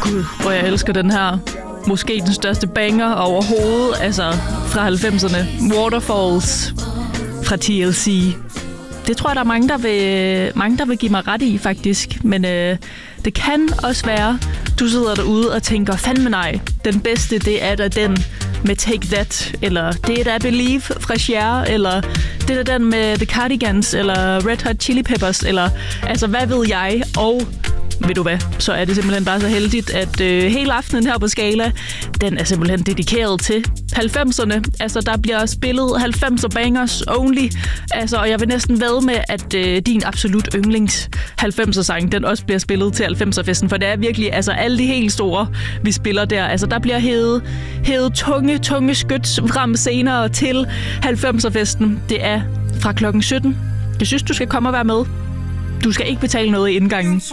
Gud, hvor jeg elsker den her. Måske den største banger overhovedet, altså fra 90'erne. Waterfalls fra TLC. Det tror jeg, der er mange, der vil give mig ret i, faktisk. Men det kan også være, du sidder derude og tænker, fandme nej, den bedste, det er da den med Take That, eller det er da Believe fra Cher, eller det er da den med The Cardigans, eller Red Hot Chili Peppers, eller altså hvad ved jeg, og ved du hvad, så er det simpelthen bare så heldigt, at hele aftenen her på Skala, den er simpelthen dedikeret til 90'erne. Altså, der bliver spillet 90'er bangers only. Altså, og jeg vil næsten vædde med, at din absolut yndlings 90'er sang, den også bliver spillet til 90'er-festen, for det er virkelig, altså alle de helt store, vi spiller der. Altså, der bliver hævet tunge skyts frem senere til 90'er-festen. Det er fra klokken 17. Jeg synes, du skal komme og være med. Du skal ikke betale noget i indgangen.